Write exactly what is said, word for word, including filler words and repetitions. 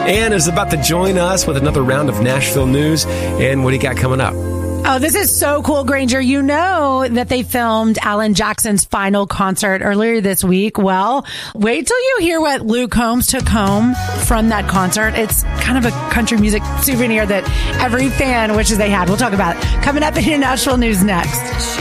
Ann is about to join us with another round of Nashville news. And what do you got coming up? Oh, this is so cool, Granger. You know that they filmed Alan Jackson's final concert earlier this week. Well, wait till you hear what Luke Combs took home from that concert. It's kind of a country music souvenir that every fan wishes they had. We'll talk about it coming up in your Nashville news next.